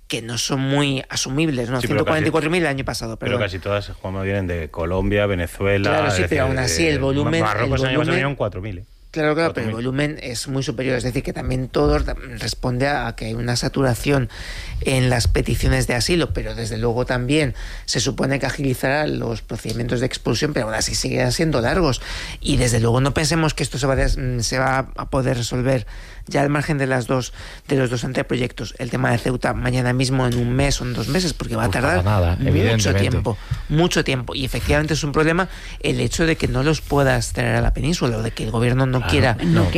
que no son muy asumibles, ¿no? Sí, 144.000 el año pasado, pero casi todas, Juanma, vienen de Colombia, Venezuela... Claro, sí, pero aún así el volumen... Marruecos el año pasado vinieron 4.000, Claro, pero el volumen es muy superior, es decir, que también todo responde a que hay una saturación en las peticiones de asilo, pero desde luego también se supone que agilizará los procedimientos de expulsión, pero aún así siguen siendo largos, y desde luego no pensemos que esto se va a poder resolver ya al margen de los dos anteproyectos. El tema de Ceuta mañana mismo, en un mes o en 2 meses, porque va a tardar mucho tiempo, y efectivamente es un problema el hecho de que no los puedas traer a la península, o de que el gobierno no quiera.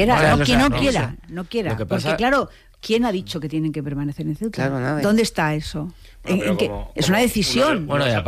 Porque claro, ¿quién ha dicho que tienen que permanecer en Ceuta? Claro, nada. ¿Dónde está eso? Es una decisión. Uno de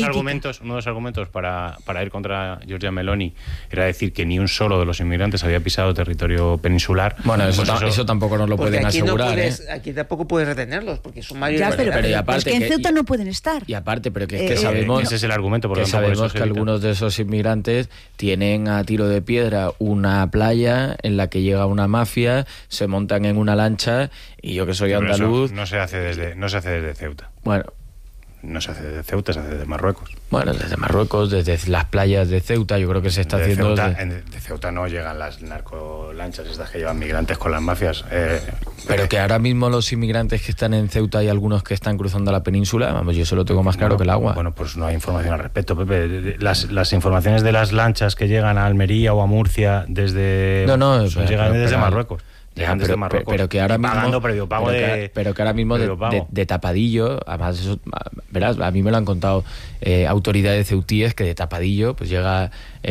los argumentos para ir contra Giorgia Meloni era decir que ni un solo de los inmigrantes había pisado territorio peninsular. Bueno, eso tampoco nos lo pueden asegurar. Aquí tampoco puedes retenerlos, porque son varios. Pero es que en Ceuta no pueden estar. Y aparte, pero que es que sabemos... Ese es el argumento, por sabemos que algunos de esos inmigrantes tienen a tiro de piedra una playa en la que llega una mafia, se montan en una lancha, y yo que soy andaluz... No se hace desde Ceuta. Bueno, no se hace desde Ceuta, se hace desde Marruecos. Bueno, desde Marruecos, desde las playas de Ceuta, yo creo que se está haciendo... De Ceuta no llegan las narcolanchas estas que llevan migrantes con las mafias. Pero que ahora mismo los inmigrantes que están en Ceuta y algunos que están cruzando la península, vamos, yo eso lo tengo más claro que el agua. Bueno, pues no hay información al respecto, Pepe. Las informaciones de las lanchas que llegan a Almería o a Murcia desde... llegan desde Marruecos. Pero que ahora mismo pero que ahora mismo de tapadillo, además eso, verás, a mí me lo han contado autoridades ceutíes, que de tapadillo pues llega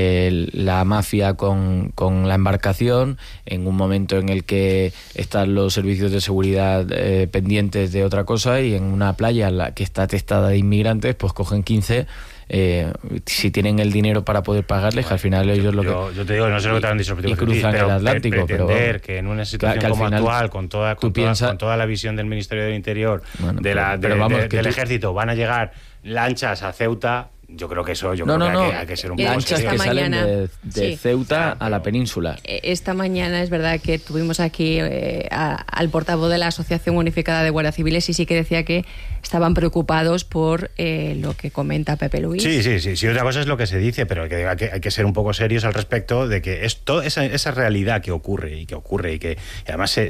la mafia con la embarcación en un momento en el que están los servicios de seguridad pendientes de otra cosa, y en una playa que está atestada de inmigrantes pues cogen 15. Si tienen el dinero para poder pagarles, que al final ellos yo te digo, no sé lo que te han dicho, y cruzan el Atlántico, pretender que en una situación como actual, con toda la visión del Ministerio del Interior, del Ejército, van a llegar lanchas a Ceuta. Yo creo que eso, hay que ser un poco lanchas que salen de Ceuta a la península. Esta mañana es verdad que tuvimos aquí al portavoz de la Asociación Unificada de Guardias Civiles, y sí que decía que estaban preocupados por lo que comenta Pepe Luis. Sí, otra cosa es lo que se dice, pero hay que ser un poco serios al respecto de que es toda esa realidad que ocurre y que además se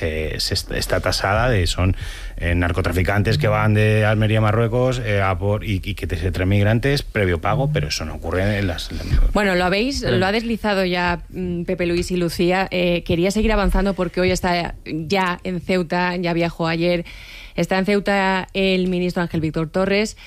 está tasada de son narcotraficantes que van de Almería a Marruecos y que se traen migrantes previo pago, pero eso no ocurre en las... Bueno, lo ha deslizado ya Pepe Luis y Lucía. Quería seguir avanzando porque hoy está ya en Ceuta, ya viajó ayer. Está en Ceuta el ministro Ángel Víctor Torres.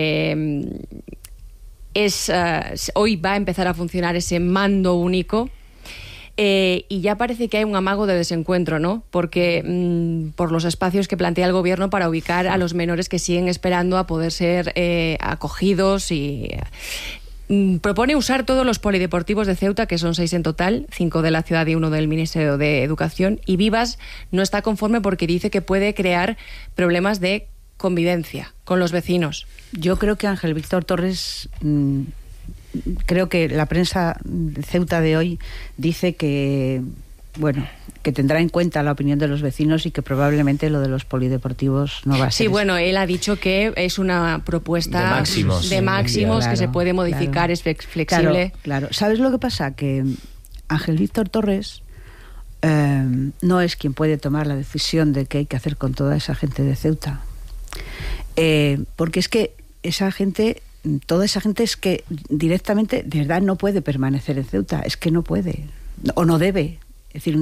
Hoy va a empezar a funcionar ese mando único. Y ya parece que hay un amago de desencuentro, ¿no? Porque por los espacios que plantea el gobierno para ubicar a los menores que siguen esperando a poder ser acogidos, y propone usar todos los polideportivos de Ceuta, que son 6 en total, 5 de la ciudad y 1 del Ministerio de Educación, y Vivas no está conforme porque dice que puede crear problemas de convivencia con los vecinos. Yo creo que Ángel Víctor Torres... creo que la prensa de Ceuta de hoy dice que tendrá en cuenta la opinión de los vecinos y que probablemente lo de los polideportivos no va a ser. Sí, bueno, él ha dicho que es una propuesta de máximos que se puede modificar, es flexible. Claro. ¿Sabes lo que pasa? Que Ángel Víctor Torres no es quien puede tomar la decisión de qué hay que hacer con toda esa gente de Ceuta. Porque es que toda esa gente es que directamente, de verdad, no puede permanecer en Ceuta, es que no puede, o no debe. Es decir,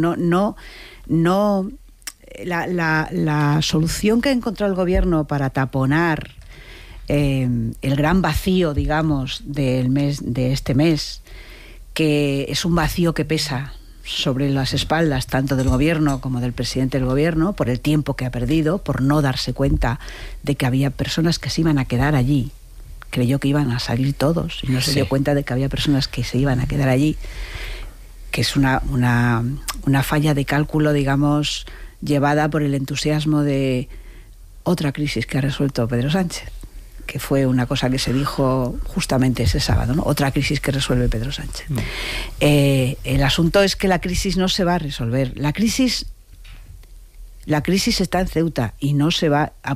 la solución que ha encontrado el gobierno para taponar el gran vacío, digamos, de este mes, que es un vacío que pesa sobre las espaldas tanto del gobierno como del presidente del gobierno, por el tiempo que ha perdido, por no darse cuenta de que había personas que se iban a quedar allí. Creyó que iban a salir todos y no se dio cuenta de que había personas que se iban a quedar allí, que es una falla de cálculo, digamos, llevada por el entusiasmo de otra crisis que ha resuelto Pedro Sánchez, que fue una cosa que se dijo justamente ese sábado, ¿no? Otra crisis que resuelve Pedro Sánchez. El asunto es que la crisis no se va a resolver. La crisis está en Ceuta y no se va a